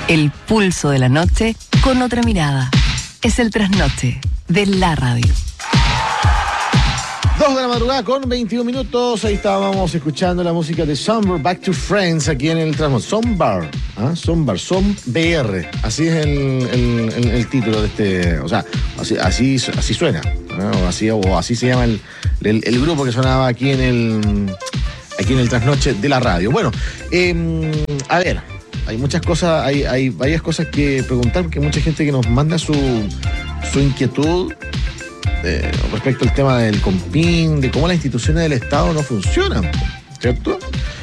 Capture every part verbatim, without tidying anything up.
El pulso de la noche con otra mirada. Es el trasnoche de la radio. Dos de la madrugada con veintiún minutos. Ahí estábamos escuchando la música de Somber, Back to Friends, aquí en el trasnoche. Somber, ¿ah? Somber, Som B R. Así es el, el, el, el título de este. O sea, así, así, así suena, ¿no? O así, o así se llama el, el, el grupo que sonaba aquí en el. Aquí en el trasnoche de la radio. Bueno, eh, a ver, hay muchas cosas, hay, hay varias cosas que preguntar, porque hay mucha gente que nos manda su, su inquietud eh, respecto al tema del Compin, de cómo las instituciones del Estado no funcionan, ¿cierto?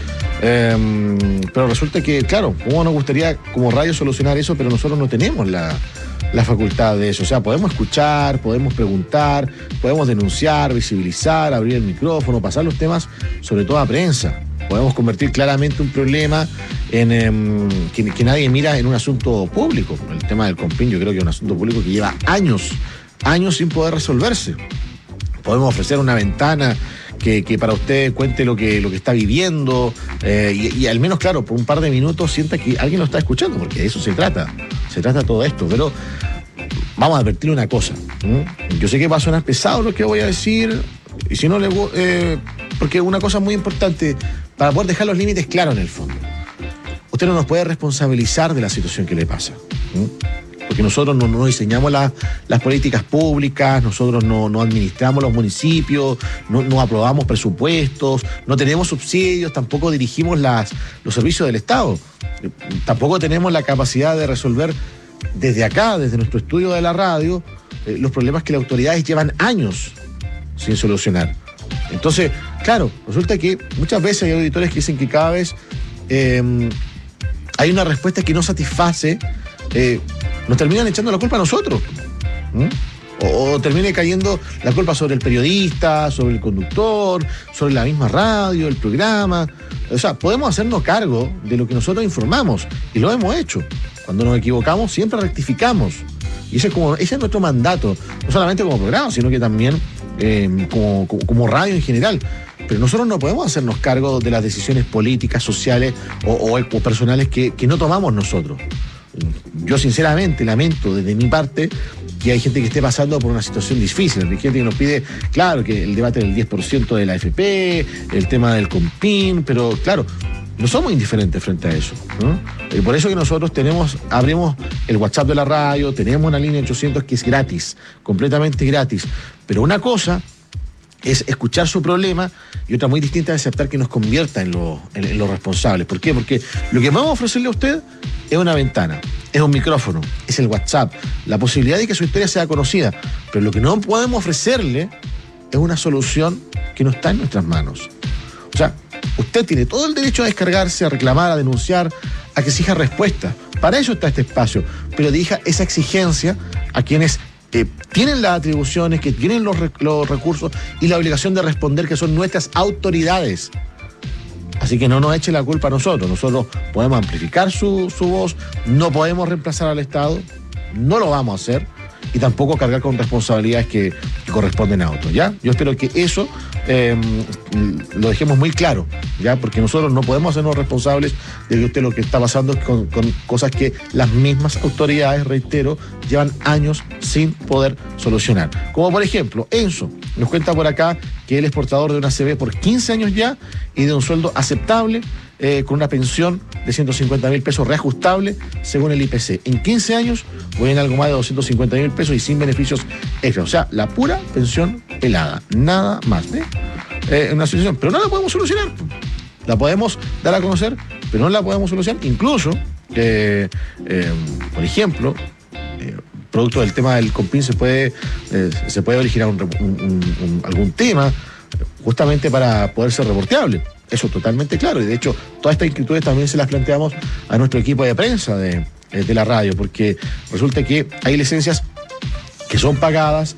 Eh, pero resulta que, claro, cómo nos gustaría como radio solucionar eso, pero nosotros no tenemos la, la facultad de eso. O sea, podemos escuchar, podemos preguntar, podemos denunciar, visibilizar, abrir el micrófono, pasar los temas, sobre todo a prensa. Podemos convertir claramente un problema en eh, que, que nadie mira en un asunto público. El tema del Compin, yo creo que es un asunto público que lleva años, años sin poder resolverse. Podemos ofrecer una ventana que, que para usted cuente lo que, lo que está viviendo eh, y, y al menos, claro, por un par de minutos sienta que alguien lo está escuchando, porque de eso se trata. Se trata todo esto, pero vamos a advertirle una cosa. ¿Mm? Yo sé que va a sonar pesado lo que voy a decir, y si no le eh, porque una cosa muy importante, para poder dejar los límites claros en el fondo. Usted no nos puede responsabilizar de la situación que le pasa. ¿Mm? Porque nosotros no, no diseñamos la, las políticas públicas, nosotros no, no administramos los municipios, no, no aprobamos presupuestos, no tenemos subsidios, tampoco dirigimos las, los servicios del Estado. Tampoco tenemos la capacidad de resolver desde acá, desde nuestro estudio de la radio, eh, los problemas que las autoridades llevan años sin solucionar. Entonces, claro, resulta que muchas veces hay auditores que dicen que cada vez eh, hay una respuesta que no satisface, eh, nos terminan echando la culpa a nosotros. ¿Mm? O, o termine cayendo la culpa sobre el periodista, sobre el conductor, sobre la misma radio, el programa. O sea, podemos hacernos cargo de lo que nosotros informamos, y lo hemos hecho. Cuando nos equivocamos, siempre rectificamos. Y ese es, como, ese es nuestro mandato, no solamente como programa, sino que también eh, como, como, como radio en general. Pero nosotros no podemos hacernos cargo de las decisiones políticas, sociales o, o, o personales que, que no tomamos nosotros. Yo sinceramente lamento desde mi parte que hay gente que esté pasando por una situación difícil. Hay gente que nos pide, claro, que el debate del diez por ciento de la A F P, el tema del Compin, pero claro, no somos indiferentes frente a eso, ¿no? Y por eso que nosotros tenemos, abrimos el WhatsApp de la radio, tenemos una línea ochocientos que es gratis, completamente gratis. Pero una cosa es escuchar su problema y otra muy distinta es aceptar que nos convierta en los en, en lo responsables. ¿Por qué? Porque lo que vamos a ofrecerle a usted es una ventana, es un micrófono, es el WhatsApp, la posibilidad de que su historia sea conocida. Pero lo que no podemos ofrecerle es una solución que no está en nuestras manos. O sea, usted tiene todo el derecho a descargarse, a reclamar, a denunciar, a que exija respuesta. Para eso está este espacio. Pero dirija esa exigencia a quienes que tienen las atribuciones, que tienen los, rec- los recursos y la obligación de responder, que son nuestras autoridades. Así que no nos eche la culpa a nosotros. Nosotros podemos amplificar su, su voz, no podemos reemplazar al Estado, no lo vamos a hacer, y tampoco cargar con responsabilidades que, que corresponden a otros, ¿ya? Yo espero que eso eh, lo dejemos muy claro, ¿ya? Porque nosotros no podemos hacernos responsables de que usted lo que está pasando con, con cosas que las mismas autoridades, reitero, llevan años sin poder solucionar. Como por ejemplo, Enzo nos cuenta por acá que él es portador de una C B por quince años ya y de un sueldo aceptable, eh, con una pensión de ciento cincuenta mil pesos reajustable según el I P C. En quince años voy en algo más de doscientos cincuenta mil pesos y sin beneficios extra. O sea, la pura pensión pelada, nada más. ¿eh? Eh, una situación, pero no la podemos solucionar. La podemos dar a conocer, pero no la podemos solucionar. Incluso, eh, eh, por ejemplo, eh, producto del tema del Compin se puede, eh, se puede originar un, un, un, algún tema justamente para poder ser reporteable. Eso es totalmente claro. Y de hecho, todas estas inquietudes también se las planteamos a nuestro equipo de prensa de, de la radio, porque resulta que hay licencias que son pagadas.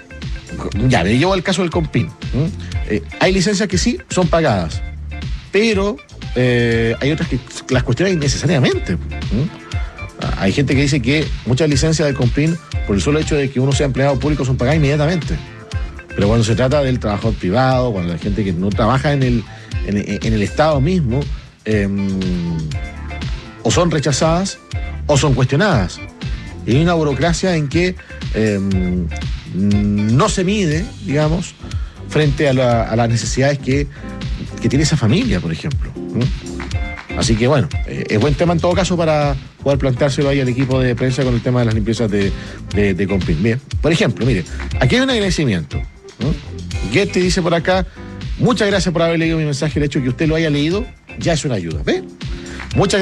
Ya, me llevo al caso del Compin. ¿Mm? Eh, hay licencias que sí son pagadas, pero eh, hay otras que las cuestionan innecesariamente. ¿Mm? Hay gente que dice que muchas licencias del Compin, por el solo hecho de que uno sea empleado público, son pagadas inmediatamente. Pero cuando se trata del trabajador privado, cuando la gente que no trabaja en el, en, en el Estado mismo, eh, o son rechazadas o son cuestionadas. Y hay una burocracia en que eh, no se mide, digamos, frente a, la, a las necesidades que, que tiene esa familia, por ejemplo. ¿Mm? Así que bueno, eh, es buen tema en todo caso para poder planteárselo ahí al equipo de prensa con el tema de las limpiezas de, de, de Compin. Bien, por ejemplo, mire, aquí hay un agradecimiento. ¿Mm? Getty dice por acá, muchas gracias por haber leído mi mensaje, el hecho de que usted lo haya leído ya es una ayuda. ¿Ve? Muchas